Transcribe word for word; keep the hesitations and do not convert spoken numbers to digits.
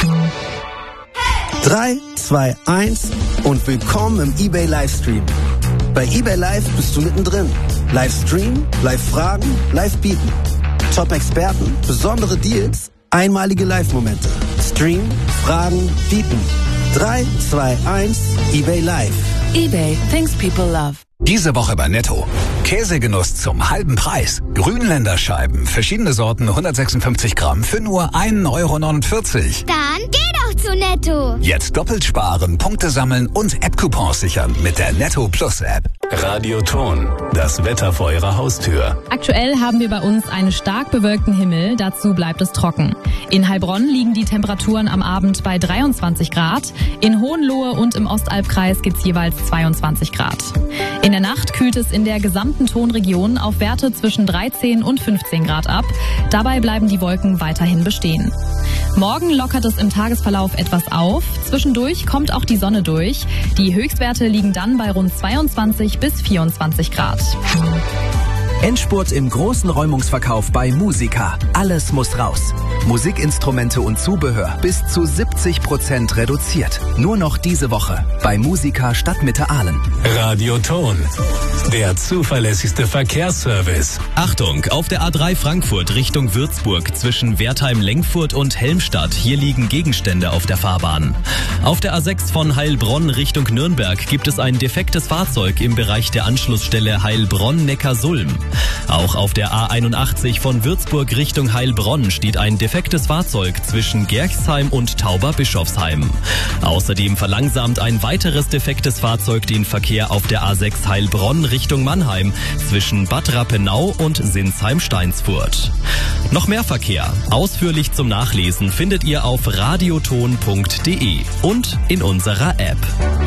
drei, zwei, eins und willkommen im eBay Livestream. Bei eBay Live bist du mittendrin. Livestream, Live-Fragen, Live-Bieten. Top-Experten, besondere Deals, einmalige Live-Momente. Stream, Fragen, Bieten. drei, zwei, eins, eBay Live. eBay, things people love. Diese Woche bei Netto. Käsegenuss zum halben Preis. Grünländer Scheiben, verschiedene Sorten, hundertsechsundfünfzig Gramm für nur ein Euro neunundvierzig. Dann geh doch zu Netto. Jetzt doppelt sparen, Punkte sammeln und App-Coupons sichern mit der Netto Plus App. Radio Ton, das Wetter vor Ihrer Haustür. Aktuell haben wir bei uns einen stark bewölkten Himmel, dazu bleibt es trocken. In Heilbronn liegen die Temperaturen am Abend bei dreiundzwanzig Grad, in Hohenlohe und im Ostalbkreis gibt's jeweils zweiundzwanzig Grad. In der Nacht kühlt es in der gesamten Tonregion auf Werte zwischen dreizehn und fünfzehn Grad ab. Dabei bleiben die Wolken weiterhin bestehen. Morgen lockert es im Tagesverlauf etwas auf. Zwischendurch kommt auch die Sonne durch. Die Höchstwerte liegen dann bei rund zweiundzwanzig bis vierundzwanzig Grad. Endspurt im großen Räumungsverkauf bei Musica. Alles muss raus. Musikinstrumente und Zubehör bis zu siebzig Prozent reduziert. Nur noch diese Woche bei Musica Stadtmitte Aalen. Radio Ton, der zuverlässigste Verkehrsservice. Achtung, auf der A drei Frankfurt Richtung Würzburg zwischen Wertheim-Lengfurt und Helmstadt. Hier liegen Gegenstände auf der Fahrbahn. Auf der A sechs von Heilbronn Richtung Nürnberg gibt es ein defektes Fahrzeug im Bereich der Anschlussstelle Heilbronn-Neckarsulm. Auch auf der A einundachtzig von Würzburg Richtung Heilbronn steht ein defektes Fahrzeug zwischen Gerchsheim und Tauber-Bischofsheim. Außerdem verlangsamt ein weiteres defektes Fahrzeug den Verkehr auf der A sechs Heilbronn Richtung Mannheim zwischen Bad Rappenau und Sinsheim-Steinsfurt. Noch mehr Verkehr, ausführlich zum Nachlesen, findet ihr auf radioton punkt de und in unserer App.